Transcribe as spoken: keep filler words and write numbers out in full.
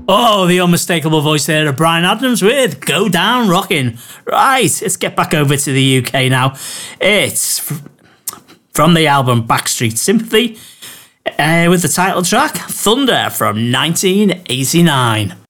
Oh, the unmistakable voice there of Bryan Adams with Go Down Rockin'. Right, let's get back over to the U K now. It's f- from the album Backstreet Sympathy uh, with the title track Thunder from nineteen eighty-nine.